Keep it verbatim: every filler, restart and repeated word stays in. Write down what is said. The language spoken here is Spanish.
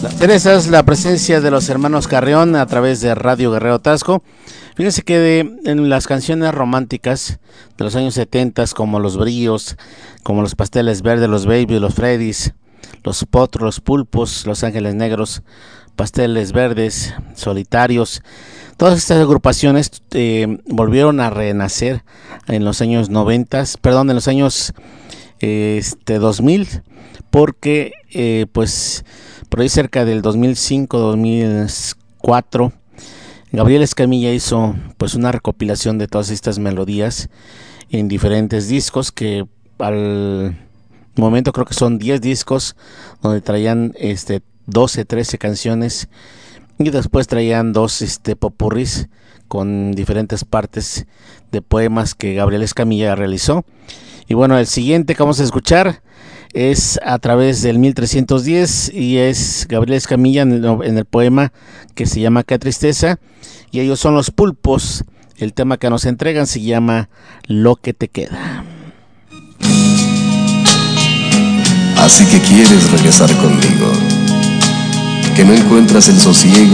Teresa es la presencia de los hermanos Carrión a través de Radio Guerrero Tasco. Fíjense que de, en las canciones románticas de los años setenta, como Los Bríos, como Los Pasteles Verdes, Los Babies, Los Freddys, Los Potros, Los Pulpos, Los Ángeles Negros, Pasteles Verdes, Solitarios, todas estas agrupaciones eh, volvieron a renacer en los años noventa, perdón, en los años eh, este, dos mil, porque eh, pues por ahí cerca del dos mil cinco, dos mil cuatro, Gabriel Escamilla hizo pues una recopilación de todas estas melodías en diferentes discos, que al momento creo que son diez discos, donde traían este doce, trece canciones, y después traían dos este popurris con diferentes partes de poemas que Gabriel Escamilla realizó. Y bueno, el siguiente que vamos a escuchar es a través del mil trescientos diez y es Gabriel Escamilla en el, en el poema que se llama Qué tristeza, y ellos son Los Pulpos. El tema que nos entregan se llama Lo que te queda. Así que quieres regresar conmigo, que no encuentras el sosiego